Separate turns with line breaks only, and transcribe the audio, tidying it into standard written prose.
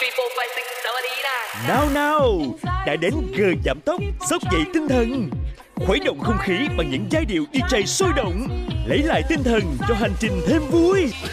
Nào nào, đã đến giờ giảm tốc, xốc dậy tinh thần. Khuấy động không khí bằng những giai điệu DJ sôi động, lấy lại tinh thần cho hành trình thêm vui.